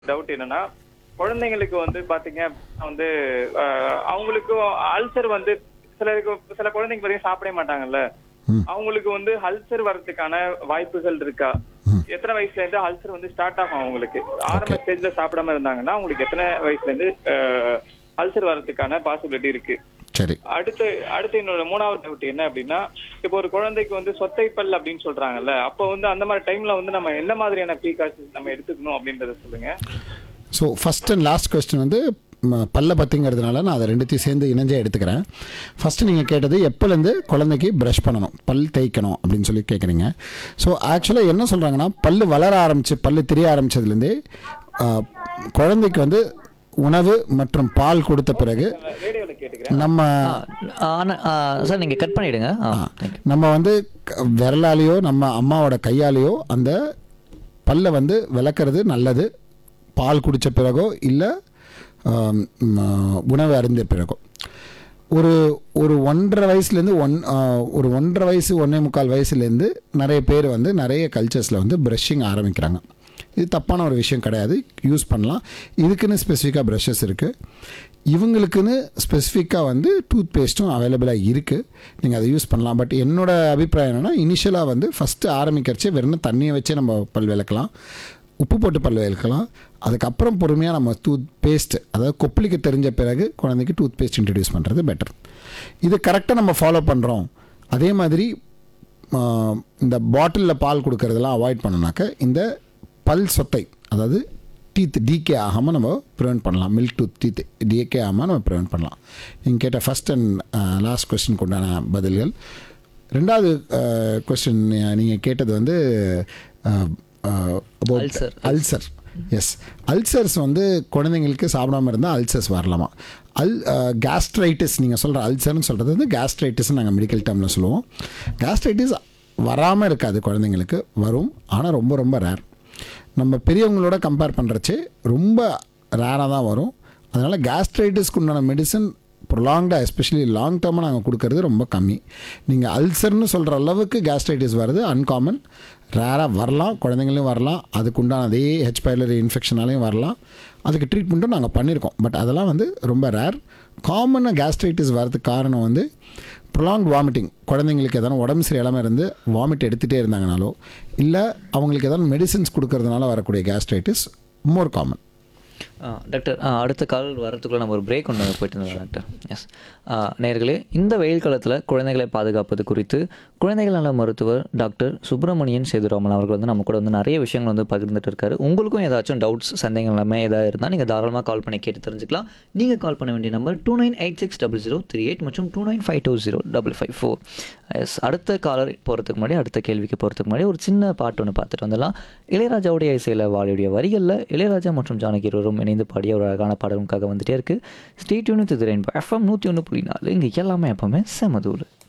Doubt என்னன்னா, குழந்தைங்களுக்கு வந்து பாத்தீங்க அப்படின்னா வந்து அவங்களுக்கு அல்சர் வந்து சில குழந்தைங்க பாத்தீங்கன்னா சாப்பிடவே மாட்டாங்கல்ல. அவங்களுக்கு வந்து அல்சர் வர்றதுக்கான வாய்ப்புகள் இருக்கா? எத்தனை வயசுல இருந்து அல்சர் வந்து ஸ்டார்ட் ஆகும் அவங்களுக்கு? ஆரம்ப ஸ்டேஜ்ல சாப்பிடாம இருந்தாங்கன்னா அவங்களுக்கு எத்தனை வயசுல இருந்து அல்சர் வர்றதுக்கான பாசிபிலிட்டி இருக்கு? சரி. அடுத்து என்னோட 3வது டவுட் என்ன அப்படின்னா, இப்போ ஒரு குழந்தைக்கு வந்து சொத்தை பல் அப்படின்னு சொல்றாங்கல்ல, அப்போ வந்து அந்த மாதிரி டைம்ல வந்து நம்ம என்ன மாதிரியான ப்ரீகாஷன்ஸ் நம்ம எடுத்துக்கணும் அப்படின்றத சொல்லுங்க. So first and last question வந்து பல்ல பற்றிங்கிறதுனால நான் அதை ரெண்டுத்தையும் சேர்ந்து இணைஞ்சே எடுத்துக்கிறேன். ஃபஸ்ட்டு நீங்கள் கேட்டது எப்போலேருந்து குழந்தைக்கு ப்ரஷ் பண்ணணும், பல் தேய்க்கணும் அப்படின்னு சொல்லி கேட்குறீங்க. ஸோ ஆக்சுவலாக என்ன சொல்கிறாங்கன்னா, பல் வளர ஆரம்பித்து பல் தெரிய ஆரம்பித்ததுலேருந்தே குழந்தைக்கு வந்து உணவு மற்றும் பால் கொடுத்த பிறகு நம்ம சார் நீங்கள் கட் பண்ணிவிடுங்க. நம்ம வந்து விரலாலேயோ நம்ம அம்மாவோட கையாலேயோ அந்த பல்லை வந்து விளக்குறது நல்லது. பால் குடித்த பிறகோ இல்லை உணவு அருந்திய பிறகோ ஒரு 1.5 வயசுலேருந்து ஒரு 1.5 வயசு 1.25 வயசுலேருந்து நிறைய பேர் வந்து நிறைய கல்ச்சர்ஸில் வந்து ப்ரஷ்ஷிங் ஆரம்பிக்கிறாங்க. இது தப்பான ஒரு விஷயம் கிடையாது, யூஸ் பண்ணலாம். இதுக்குன்னு ஸ்பெசிஃபிக்காக ப்ரஷஸ் இருக்குது. இவங்களுக்குன்னு ஸ்பெசிஃபிக்காக வந்து டூத் பேஸ்ட்டும் அவைலபிளாக இருக்குது, நீங்கள் அதை யூஸ் பண்ணலாம். பட் என்னோடய அபிப்பிராயம் என்னென்னா, இனிஷியலாக வந்து ஃபஸ்ட்டு ஆரம்பிக்கிறச்சே வெறும் தண்ணியை வச்சே நம்ம பல் விளக்கலாம், உப்பு போட்டு பல் விளக்கலாம். அதுக்கப்புறம் பொறுமையாக நம்ம டூத் பேஸ்ட், அதாவது கொப்பளிக்க தெரிஞ்ச பிறகு குழந்தைக்கு டூத் பேஸ்ட் இன்ட்ரடியூஸ் பண்ணுறது பெட்டர். இது கரெக்டாக நம்ம ஃபாலோ பண்ணுறோம். அதே மாதிரி இந்த பாட்டிலில் பால் கொடுக்கறதெல்லாம் அவாய்ட் பண்ணோன்னாக்க இந்த பல் சொத்தை, அதாவது டீத் டீகே ஆகாமல் நம்ம ப்ரிவெண்ட் பண்ணலாம். மில்க் டூத் டீத் டீகே ஆகாமல் நம்ம ப்ரிவெண்ட் பண்ணலாம். நீங்கள் கேட்ட ஃபஸ்ட் அண்ட் லாஸ்ட் கொஸ்டினுக்கு உண்டான பதில்கள். 2வது கொஸ்டின் நீங்கள் கேட்டது வந்து அல்சர். எஸ், அல்சர்ஸ் வந்து குழந்தைங்களுக்கு சாப்பிடாமல் இருந்தால் அல்சர்ஸ் வரலாமா? கேஸ்ட்ரைட்டிஸ், நீங்கள் சொல்கிற அல்சர்னு சொல்கிறது வந்து கேஸ்ட்ரைட்டிஸ்ன்னு நாங்கள் மெடிக்கல் டேர்மில் சொல்லுவோம். கேஸ்ட்ரைட்டிஸ் வராமல் இருக்காது, குழந்தைங்களுக்கு வரும், ஆனால் ரொம்ப ரொம்ப ரேர். நம்ம பெரியவங்களோட கம்பேர் பண்ணுறச்சே ரொம்ப ரேராக தான் வரும். அதனால் கேஸ்ட்ரைட்டிஸ்க்கு உண்டான மெடிசன் ப்ரொலாங்டாக, எஸ்பெஷலி லாங் டேர்மாக நாங்கள் கொடுக்கறது ரொம்ப கம்மி. நீங்கள் அல்சர்னு சொல்கிற அளவுக்கு கேஸ்ட்ரைட்டிஸ் வருது அன்காமன், ரேராக வரலாம், குழந்தைங்களையும் வரலாம். அதுக்கு உண்டான அதே ஹெச் பைலரி இன்ஃபெக்ஷனாலையும் வரலாம். அதுக்கு ட்ரீட்மெண்ட்டும் நாங்கள் பண்ணியிருக்கோம். பட் அதெல்லாம் வந்து ரொம்ப ரேர். காமனாக கேஸ்ட்ரைட்டிஸ் வரதுக்கு காரணம் வந்து ப்ரொலாங்ட் வாமிட்டிங். குழந்தைங்களுக்கு எதனா உடம்பு சரியில்லாமல் இருந்து வாமிட் எடுத்துகிட்டே இருந்தாங்கனாலோ, இல்லை அவங்களுக்கு எதனா மெடிசின்ஸ் கொடுக்கறதுனால வரக்கூடிய கேஸ்ட்ரைட்டிஸ் மோர் காமன். டாக்டர், அடுத்த கால் வரத்துக்குள்ளே நம்ம ஒரு பிரேக் ஒன்று போயிட்டு இருந்தோம் டாக்டர். எஸ், நேயர்களே, இந்த வெயில் காலத்தில் குழந்தைகளை பாதுகாப்பது குறித்து குழந்தைகள் நல மருத்துவர் டாக்டர் சுப்பிரமணியன் சேதுராமன் அவர்கள் வந்து நம்ம கூட வந்து நிறைய விஷயங்கள் வந்து பகிர்ந்துட்டு இருக்காரு. உங்களுக்கும் ஏதாச்சும் டவுட்ஸ், சந்தேகங்கள் எல்லாமே ஏதாவது இருந்தால் நீங்கள் தாராளமாக கால் பண்ணி கேட்டு தெரிஞ்சுக்கலாம். நீங்கள் கால் பண்ண வேண்டிய நம்பர் 29860038 மற்றும் 29520554. எஸ், அடுத்த காலர் போகிறதுக்கு முன்னாடி, அடுத்த கேள்விக்கு போகிறதுக்கு முன்னாடி ஒரு சின்ன பாட்டு ஒன்று பார்த்துட்டு வந்துடலாம். இளையராஜாவுடைய இசையில் வாலியுடைய வரிகளில் இளையராஜா மற்றும் ஜானகி இருவரும் இணைந்து பாடிய ஒரு அழகான பாடலுக்காக வந்துட்டே இருக்குது. Stay tune with rainbow FM 101.4. இங்கே எல்லாமே எப்பவுமே செமதூர்.